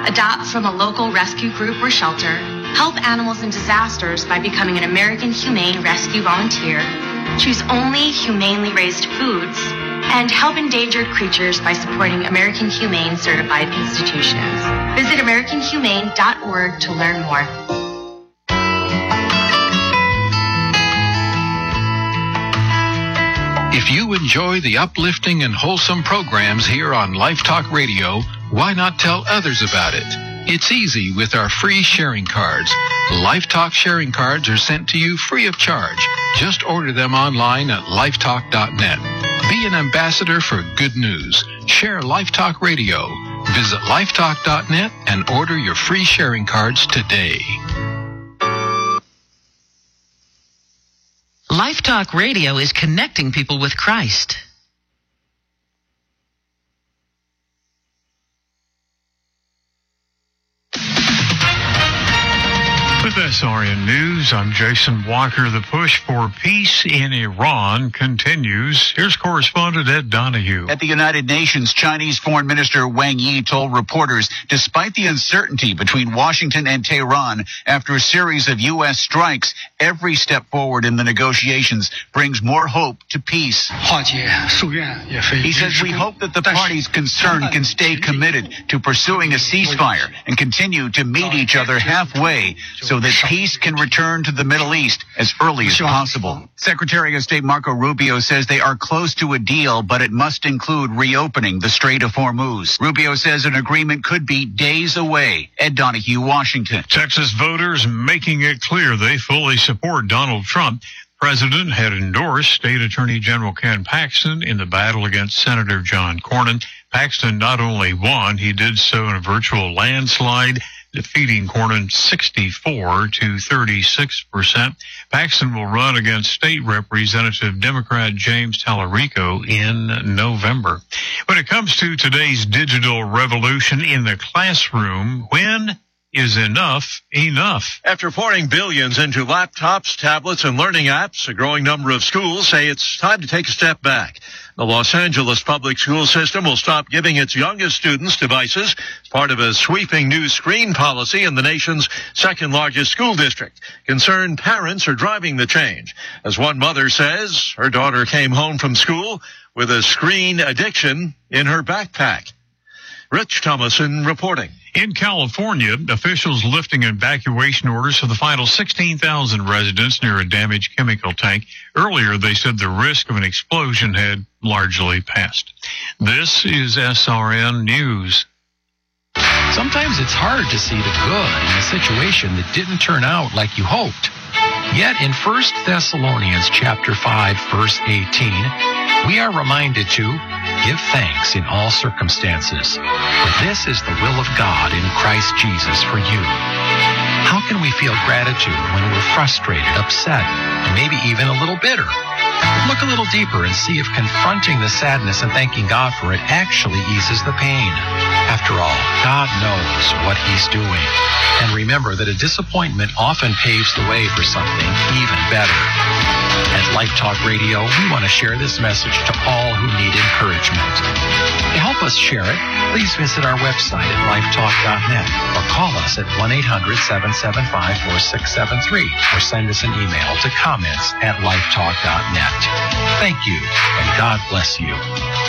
Adopt from a local rescue group or shelter. Help animals in disasters by becoming an American Humane Rescue Volunteer. Choose only humanely raised foods. And help endangered creatures by supporting American Humane certified institutions. Visit AmericanHumane.org to learn more. If you enjoy the uplifting and wholesome programs here on Life Talk Radio, why not tell others about it? It's easy with our free sharing cards. Life Talk sharing cards are sent to you free of charge. Just order them online at lifetalk.net. Be an ambassador for good news. Share Life Talk Radio. Visit lifetalk.net and order your free sharing cards today. Life Talk Radio is connecting people with Christ. With SRN News, I'm Jason Walker. The push for peace in Iran continues. Here's correspondent Ed Donahue. At the United Nations, Chinese Foreign Minister Wang Yi told reporters, despite the uncertainty between Washington and Tehran after a series of U.S. strikes, every step forward in the negotiations brings more hope to peace. He says, we hope that the parties concerned can stay committed to pursuing a ceasefire and continue to meet each other halfway so that peace can return to the Middle East as early as possible. Secretary of State Marco Rubio says they are close to a deal, but it must include reopening the Strait of Hormuz. Rubio says an agreement could be days away. Ed Donahue, Washington. Texas voters making it clear they fully support Donald Trump. The president had endorsed State Attorney General Ken Paxton in the battle against Senator John Cornyn. Paxton not only won, he did so in a virtual landslide, defeating Cornyn 64 to 36%. Paxton will run against State Representative Democrat James Tallarico in November. When it comes to today's digital revolution in the classroom, when is enough enough? After pouring billions into laptops, tablets, and learning apps, a growing number of schools say it's time to take a step back. The Los Angeles public school system will stop giving its youngest students devices as part of a sweeping new screen policy in the nation's second largest school district. Concerned parents are driving the change. As one mother says, her daughter came home from school with a screen addiction in her backpack. Rich Thomason reporting. In California, officials lifting evacuation orders for the final 16,000 residents near a damaged chemical tank. Earlier, they said the risk of an explosion had largely passed. This is SRN News. Sometimes it's hard to see the good in a situation that didn't turn out like you hoped. Yet in 1 Thessalonians chapter 5, verse 18, we are reminded to give thanks in all circumstances, for this is the will of God in Christ Jesus for you. How can we feel gratitude when we're frustrated, upset, and maybe even a little bitter? Look a little deeper and see if confronting the sadness and thanking God for it actually eases the pain. After all, God knows what He's doing. And remember that a disappointment often paves the way for something even better. At Life Talk Radio, we want to share this message to all who need encouragement. To help us share it, please visit our website at lifetalk.net or call us at 1-800-775-4673 or send us an email to comments@lifetalk.net. Thank you, and God bless you.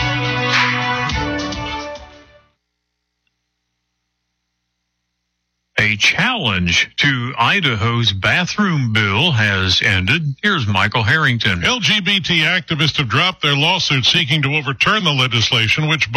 A challenge to Idaho's bathroom bill has ended. Here's Michael Harrington. LGBT activists have dropped their lawsuit seeking to overturn the legislation, which